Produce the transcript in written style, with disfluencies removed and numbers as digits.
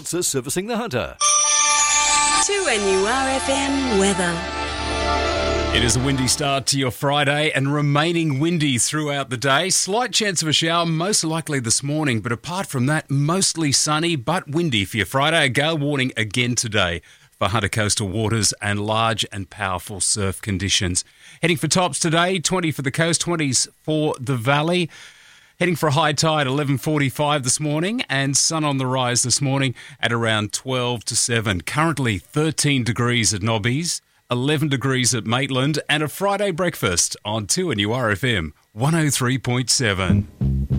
sponsor servicing the Hunter. 2NURFM weather. It is a windy start to your Friday and remaining windy throughout the day. Slight chance of a shower, most likely this morning, but apart from that, mostly sunny but windy for your Friday. A gale warning again today for Hunter coastal waters and large and powerful surf conditions. Heading for tops today, 20 for the coast, 20s for the valley. Heading for a high tide, 11:45 this morning, and sun on the rise this morning at around 12 to 7. Currently 13 degrees at Nobbies, 11 degrees at Maitland, and a Friday breakfast on 2NURFM 103.7.